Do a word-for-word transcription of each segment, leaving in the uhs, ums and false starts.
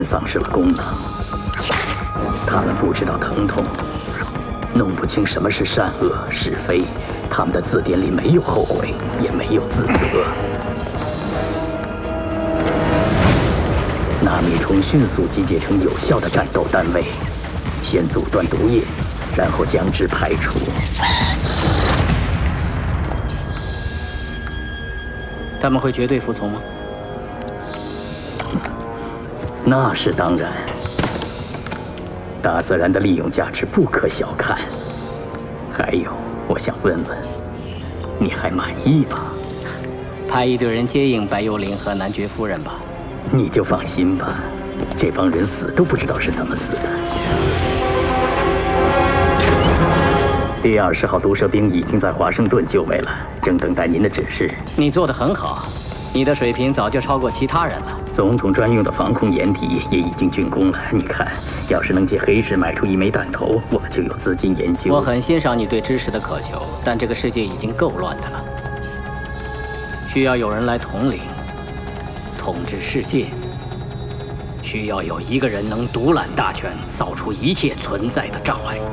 丧失了功能，他们不知道疼痛，弄不清什么是善恶是非，他们的字典里没有后悔，也没有自责。纳米虫迅速集结成有效的战斗单位，先阻断毒液，然后将之排除。 他们会绝对服从吗？ 那是当然。大自然的利用价值不可小看。还有，我想问问，你还满意吧？ 派一队人接应白幽灵和男爵夫人吧。 你就放心吧，这帮人死都不知道是怎么死的。第二十号毒蛇兵已经在华盛顿就位了，正等待您的指示。 你做得很好，你的水平早就超过其他人了。 总统专用的防空掩体也已经竣工了。你看，要是能借黑市买出一枚弹头，我们就有资金研究。 我很欣赏你对知识的渴求，但这个世界已经够乱的了，需要有人来统领、统治世界。需要有一个人能独揽大权，扫除一切存在的障碍。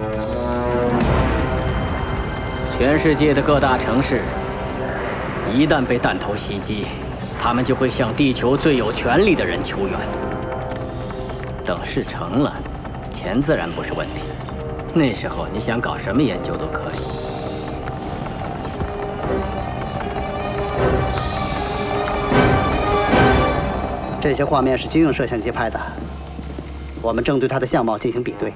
全世界的各大城市，一旦被弹头袭击，他们就会向地球最有权力的人求援。等事成了，钱自然不是问题。那时候你想搞什么研究都可以。 这些画面是军用摄像机拍的，我们正对它的相貌进行比对。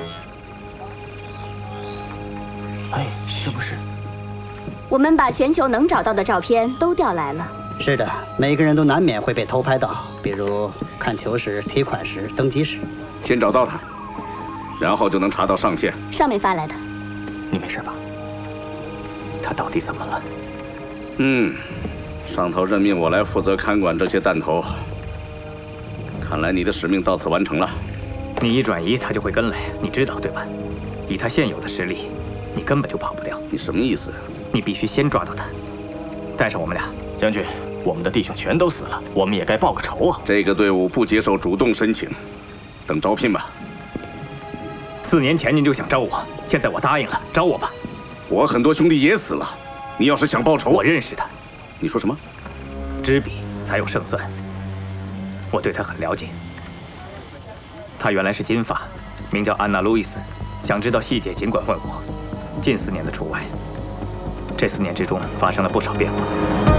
哎，是不是？ 我们把全球能找到的照片都调来了。 是的，每个人都难免会被偷拍到，比如看球时、提款时、登机时。 先找到他，然后就能查到上线。 上面发来的。 你没事吧？他到底怎么了？ 嗯，上头任命我来负责看管这些弹头。看来你的使命到此完成了。 你一转移，他就会跟来，你知道对吧？以他现有的实力，你根本就跑不掉。 你什么意思？ 你必须先抓到他，带上我们俩。将军，我们的弟兄全都死了，我们也该报个仇啊！ 这个队伍不接受主动申请，等招聘吧。 四年前您就想招我，现在我答应了，招我吧。 我很多兄弟也死了，你要是想报仇， 我认识他。 你说什么？ 知彼才有胜算。我对他很了解。他原来是金发，名叫安娜·路易斯。想知道细节，尽管问我。近四年的除外。这四年之中发生了不少变化。